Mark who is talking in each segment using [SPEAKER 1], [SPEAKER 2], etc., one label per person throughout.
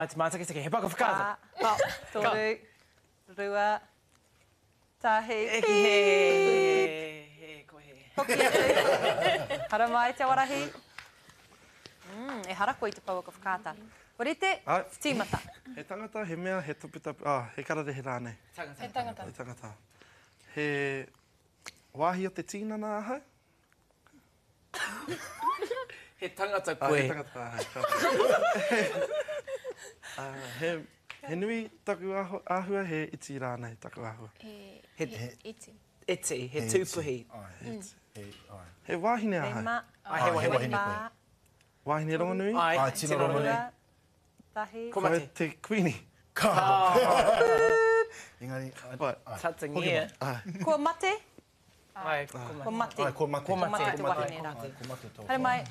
[SPEAKER 1] Te mātake te ke he pako whakaata.
[SPEAKER 2] Toru, rua, tahi.
[SPEAKER 1] Eki he koe he.
[SPEAKER 2] Hoki atu. Hara mai te warahi. E hara koe i te pauaka whakaata. Korite, tīmata.
[SPEAKER 3] He tangata, he mea, he tupitapu, he kararehe rānei.
[SPEAKER 1] Tangata.
[SPEAKER 4] He tangata.
[SPEAKER 3] He tangata. He wāhi o te tīnana ahau?
[SPEAKER 1] He tangata
[SPEAKER 3] Ah,
[SPEAKER 1] koe.
[SPEAKER 3] he tangata ahau. He nui taku ahua, he iti rānei taku ahua.
[SPEAKER 1] He
[SPEAKER 4] iti.
[SPEAKER 1] iti, he tūpuhi.
[SPEAKER 3] He wāhine
[SPEAKER 2] He
[SPEAKER 3] ahau.
[SPEAKER 2] ma.
[SPEAKER 1] Ai, he wahine
[SPEAKER 2] ma.
[SPEAKER 1] koe.
[SPEAKER 3] Wāhine rongonui?
[SPEAKER 1] Ai,
[SPEAKER 5] tino rongonui.
[SPEAKER 2] Rua, tahi.
[SPEAKER 1] Ko
[SPEAKER 3] Koe
[SPEAKER 1] mate.
[SPEAKER 3] te kuini.
[SPEAKER 5] Engari,
[SPEAKER 3] Vai.
[SPEAKER 1] Tatangia.
[SPEAKER 2] Kua mate.
[SPEAKER 1] Ai,
[SPEAKER 2] Kua mate.
[SPEAKER 5] Ai, ko mate.
[SPEAKER 1] Ko mate.
[SPEAKER 2] Te wahine rā.
[SPEAKER 5] Ko mate tō.
[SPEAKER 2] Hara mai.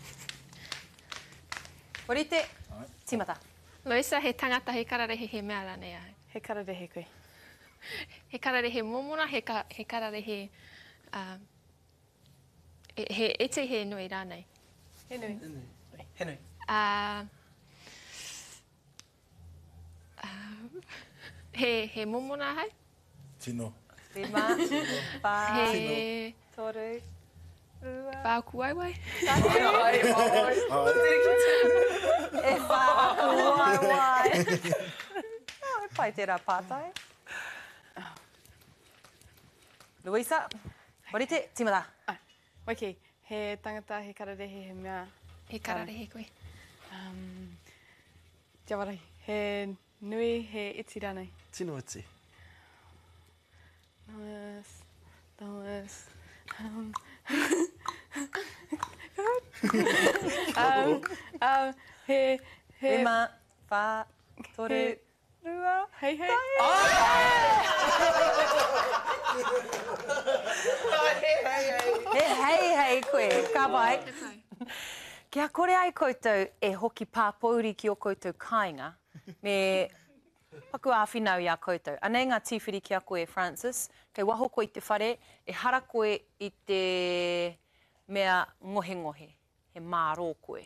[SPEAKER 2] Korite, tīmata.
[SPEAKER 4] Loisa, he tangata he kararehe he mea rānei ai.
[SPEAKER 6] He kararehe koe.
[SPEAKER 4] He kararehe momona, he kararehe... he ete he nui rānei.
[SPEAKER 6] He nui.
[SPEAKER 1] He nui.
[SPEAKER 4] He momona hai.
[SPEAKER 5] Tino.
[SPEAKER 2] Rima, pā,
[SPEAKER 4] He
[SPEAKER 2] toru, rua.
[SPEAKER 4] pāku aiwai.
[SPEAKER 2] E whāku wai. Pai tērā pātai. Luisa, korite, tīmata.
[SPEAKER 6] Waki, he tangata he kararehe he mea.
[SPEAKER 4] He kararehe koe.
[SPEAKER 6] Te warahi, he nui he iti rānei.
[SPEAKER 3] Tino iti.
[SPEAKER 6] Thomas. He
[SPEAKER 2] Rima, pā, toru,
[SPEAKER 6] rua. Hei hei.
[SPEAKER 2] He hei koe, ka vai. Kia kore ai koutou e hoki pāpouri ki o koutou kāinga, me paku āwhinau i a koutou. Anei ngā tīwhiri ki a koe, Francis, kei waho koe i te whare, e hara koe i te mea ngohe, he mārō koe.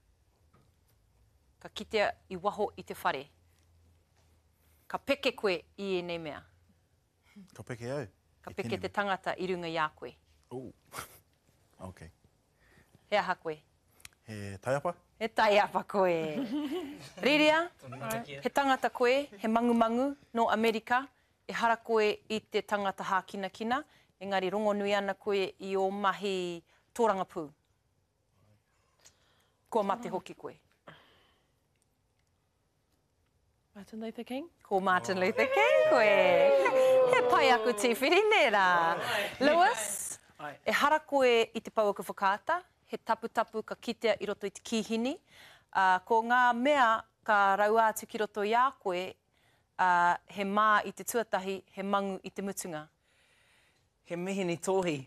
[SPEAKER 2] Ka kitea i waho i te whare. Ka peke koe i enei mea.
[SPEAKER 5] Ka peke au.
[SPEAKER 2] Ka peke te tangata i runga i a koe.
[SPEAKER 5] Oh. Okay.
[SPEAKER 2] He aha koe.
[SPEAKER 5] He taiapa?
[SPEAKER 2] He taiapa koe. Riria, he tangata koe, he mangumangu no Amerika, e hara koe i te tangata hākinakina, engari rongonui ana koe i o mahi tōrangapū. Ko mate hoki koe.
[SPEAKER 6] Martin Luther King.
[SPEAKER 2] Ko Martin Luther King koe. He pai aku tīwhiri nera. Lewis, e hara koe i te pauaka whakaata, he tapu ka kitea i roto i te kihini. Ko ngā mea ka rau atu ki roto i a koe, he mā i te tuatahi, he mangu i te mutunga.
[SPEAKER 1] He mihini tōhi.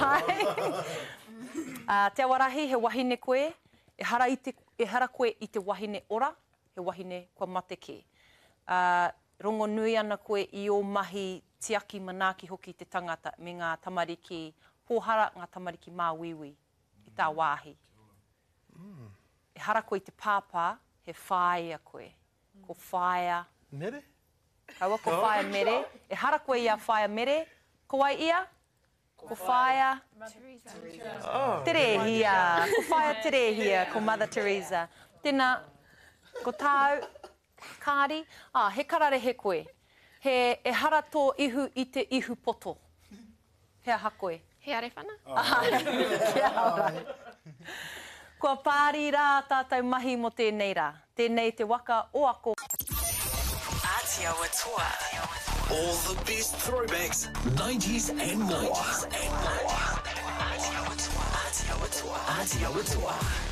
[SPEAKER 2] Te warahi, he wahine koe, e hara koe i te wahine ora, he wahine kua mate ke. Rongo nui ana koe i o mahi tiaki manaaki hoki te tangata me ngā tamariki pohara, ngā tamariki māwiwi i tā wāhi. E hara koe i te pāpā, he whāia koe. Ko whāia.
[SPEAKER 3] Mere?
[SPEAKER 2] Kaua ko whāia mere. E hara koe i a whāia mere. Ko wai ia? Ko whāia Terehia. Ko whāia Terehia, ko Mother Teresa. Tēnā, ko tāu, kāri, he kararehe koe. E hara tō ihu i te ihu poto. He aha koe.
[SPEAKER 4] He arewhana.
[SPEAKER 2] Kia ora. Kua pāri rā tātou mahi mo tēnei rā. Tēnei te waka o ako.
[SPEAKER 7] Ātiawa Toa.
[SPEAKER 8] All the best throwbacks, 90s and more. Ātiawa Toa. Ātiawa Toa. Ātiawa Toa.